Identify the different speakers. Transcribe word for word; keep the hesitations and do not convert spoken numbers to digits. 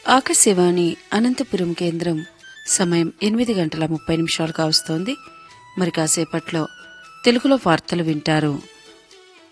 Speaker 1: ఆకాశవాణి అనంతపురం కేంద్రం సమయం ఎనిమిది గంటల ముప్పై నిమిషాలు కావస్తోంది. మరి కాసేపట్లో తెలుగులో వార్తలు వింటారు.